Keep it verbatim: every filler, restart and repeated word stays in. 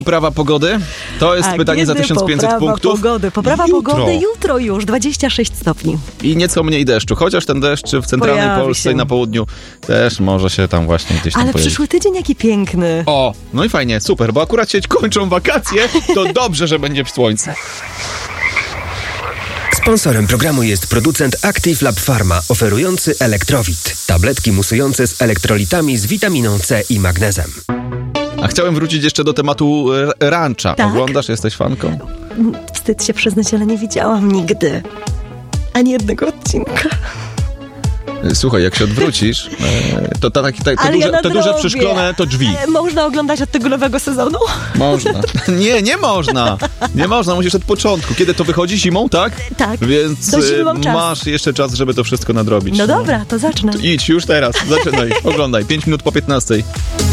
Poprawa pogody? To jest A pytanie za tysiąc pięćset poprawa punktów. Pogody. Poprawa jutro. pogody jutro już, dwadzieścia sześć stopni. I nieco mniej deszczu, chociaż ten deszcz w centralnej Pojawi Polsce się. i na południu też może się tam właśnie gdzieś tam Ale pojawić. przyszły tydzień jaki piękny. O, no i fajnie, super, bo akurat się kończą wakacje, to dobrze, że będzie słońce. Sponsorem programu jest producent Active Lab Pharma, oferujący Elektrowit. Tabletki musujące z elektrolitami z witaminą C i magnezem. A chciałem wrócić jeszcze do tematu r- rancha. Tak? Oglądasz? Jesteś fanką? Wstyd się przyznać, ale nie widziałam nigdy ani jednego odcinka. Słuchaj, jak się odwrócisz, e, to, ta, taki- ta, te, Ale duże, ja te duże nadrobię. przeszklone to drzwi. Ale można oglądać od tego nowego sezonu? Można. Nie, nie można. Nie można, musisz od początku. Kiedy to wychodzi? Zimą, tak? Tak. Więc Do zimy e, mam czas. masz jeszcze czas, żeby to wszystko nadrobić. No dobra, to zacznę. Idź już teraz, zaczynaj, oglądaj. Pięć minut po piętnastej.